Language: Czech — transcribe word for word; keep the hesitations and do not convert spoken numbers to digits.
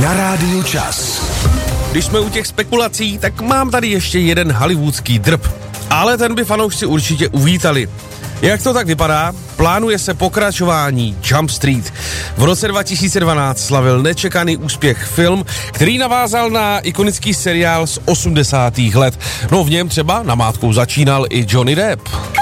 Na rádiu Čas. Když jsme u těch spekulací, tak mám tady ještě jeden hollywoodský drb. Ale ten by fanoušci určitě uvítali. Jak to tak vypadá? Plánuje se pokračování Jump Street. V roce dva tisíce dvanáct slavil nečekaný úspěch film, který navázal na ikonický seriál z osmdesátých let. No v něm třeba namátkou začínal i Johnny Depp.